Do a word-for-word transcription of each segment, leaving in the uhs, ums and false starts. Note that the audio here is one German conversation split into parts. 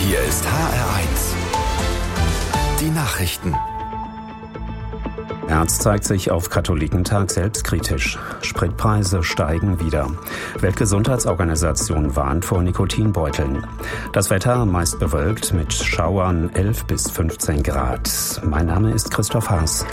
Hier ist H R eins. Die Nachrichten. Merz zeigt sich auf Katholikentag selbstkritisch. Spritpreise steigen wieder. Weltgesundheitsorganisation warnt vor Nikotinbeuteln. Das Wetter meist bewölkt mit Schauern elf bis fünfzehn Grad. Mein Name ist Christoph Haas.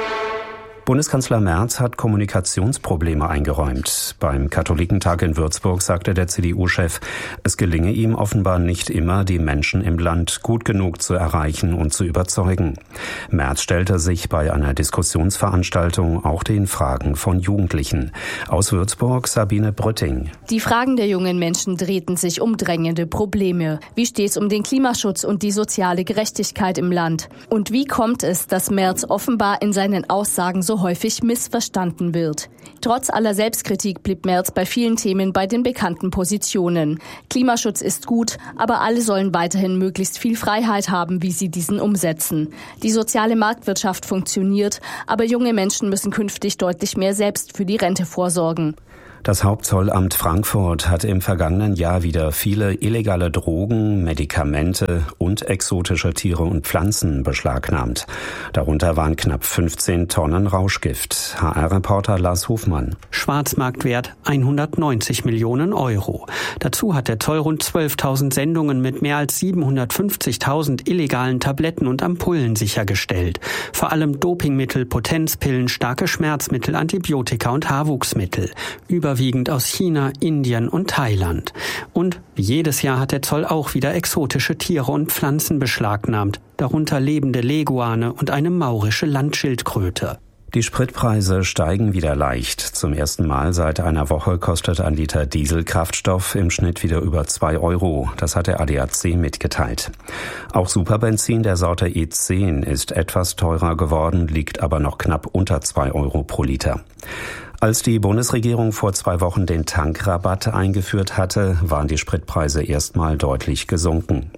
Bundeskanzler Merz hat Kommunikationsprobleme eingeräumt. Beim Katholikentag in Würzburg sagte der C D U-Chef, es gelinge ihm offenbar nicht immer, die Menschen im Land gut genug zu erreichen und zu überzeugen. Merz stellte sich bei einer Diskussionsveranstaltung auch den Fragen von Jugendlichen. Aus Würzburg Sabine Brütting. Die Fragen der jungen Menschen drehten sich um drängende Probleme. Wie steht es um den Klimaschutz und die soziale Gerechtigkeit im Land? Und wie kommt es, dass Merz offenbar in seinen Aussagen so häufig missverstanden wird? Trotz aller Selbstkritik blieb Merz bei vielen Themen bei den bekannten Positionen. Klimaschutz ist gut, aber alle sollen weiterhin möglichst viel Freiheit haben, wie sie diesen umsetzen. Die soziale Marktwirtschaft funktioniert, aber junge Menschen müssen künftig deutlich mehr selbst für die Rente vorsorgen. Das Hauptzollamt Frankfurt hat im vergangenen Jahr wieder viele illegale Drogen, Medikamente und exotische Tiere und Pflanzen beschlagnahmt. Darunter waren knapp fünfzehn Tonnen Rauschgift. H R-Reporter Lars Hofmann. Schwarzmarktwert hundertneunzig Millionen Euro. Dazu hat der Zoll rund zwölftausend Sendungen mit mehr als siebenhundertfünfzigtausend illegalen Tabletten und Ampullen sichergestellt. Vor allem Dopingmittel, Potenzpillen, starke Schmerzmittel, Antibiotika und Haarwuchsmittel. Überwiegend aus China, Indien und Thailand. Und wie jedes Jahr hat der Zoll auch wieder exotische Tiere und Pflanzen beschlagnahmt, darunter lebende Leguane und eine maurische Landschildkröte. Die Spritpreise steigen wieder leicht. Zum ersten Mal seit einer Woche kostet ein Liter Dieselkraftstoff im Schnitt wieder über zwei Euro. Das hat der A D A C mitgeteilt. Auch Superbenzin der Sorte E zehn ist etwas teurer geworden, liegt aber noch knapp unter zwei Euro pro Liter. Als die Bundesregierung vor zwei Wochen den Tankrabatt eingeführt hatte, waren die Spritpreise erstmal deutlich gesunken.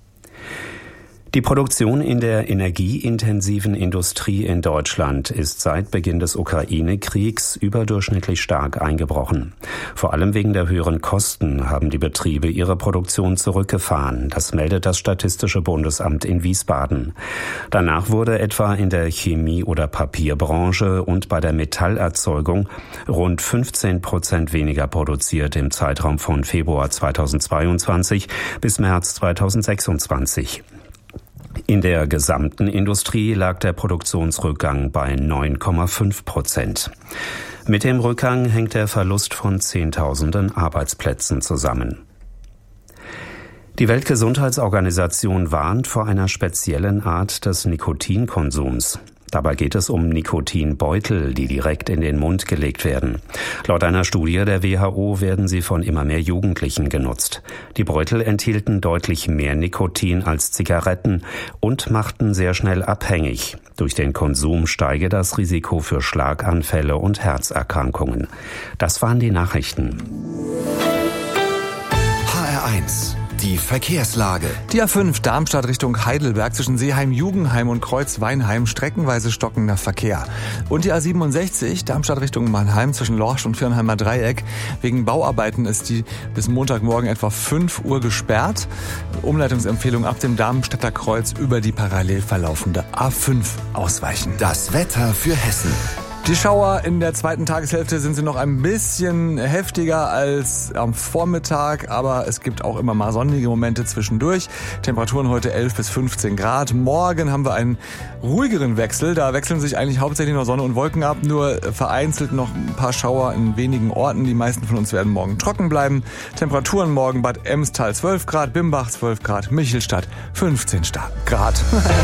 Die Produktion in der energieintensiven Industrie in Deutschland ist seit Beginn des Ukraine-Kriegs überdurchschnittlich stark eingebrochen. Vor allem wegen der höheren Kosten haben die Betriebe ihre Produktion zurückgefahren. Das meldet das Statistische Bundesamt in Wiesbaden. Danach wurde etwa in der Chemie- oder Papierbranche und bei der Metallerzeugung rund fünfzehn Prozent weniger produziert im Zeitraum von Februar zweitausendzweiundzwanzig bis März zweitausendsechsundzwanzig. In der gesamten Industrie lag der Produktionsrückgang bei neun Komma fünf Prozent. Mit dem Rückgang hängt der Verlust von Zehntausenden Arbeitsplätzen zusammen. Die Weltgesundheitsorganisation warnt vor einer speziellen Art des Nikotinkonsums. Dabei geht es um Nikotinbeutel, die direkt in den Mund gelegt werden. Laut einer Studie der W H O werden sie von immer mehr Jugendlichen genutzt. Die Beutel enthielten deutlich mehr Nikotin als Zigaretten und machten sehr schnell abhängig. Durch den Konsum steige das Risiko für Schlaganfälle und Herzerkrankungen. Das waren die Nachrichten. H R eins. Die Verkehrslage. Die A fünf Darmstadt Richtung Heidelberg zwischen Seeheim-Jugendheim und Kreuz-Weinheim streckenweise stockender Verkehr. Und die A siebenundsechzig Darmstadt Richtung Mannheim zwischen Lorsch und Viernheimer Dreieck. Wegen Bauarbeiten ist die bis Montagmorgen etwa fünf Uhr gesperrt. Umleitungsempfehlung ab dem Darmstädter Kreuz über die parallel verlaufende A fünf ausweichen. Das Wetter für Hessen. Die Schauer in der zweiten Tageshälfte sind sie noch ein bisschen heftiger als am Vormittag, aber es gibt auch immer mal sonnige Momente zwischendurch. Temperaturen heute elf bis fünfzehn Grad. Morgen haben wir einen ruhigeren Wechsel. Da wechseln sich eigentlich hauptsächlich noch Sonne und Wolken ab, nur vereinzelt noch ein paar Schauer in wenigen Orten. Die meisten von uns werden morgen trocken bleiben. Temperaturen morgen Bad Emstal zwölf Grad, Bimbach zwölf Grad, Michelstadt fünfzehn Grad.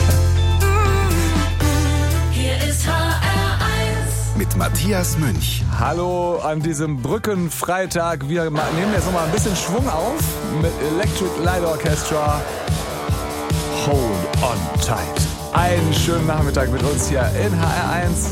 Mit Matthias Münch. Hallo an diesem Brückenfreitag. Wir nehmen jetzt nochmal ein bisschen Schwung auf mit Electric Light Orchestra. Hold on tight. Einen schönen Nachmittag mit uns hier in H R eins.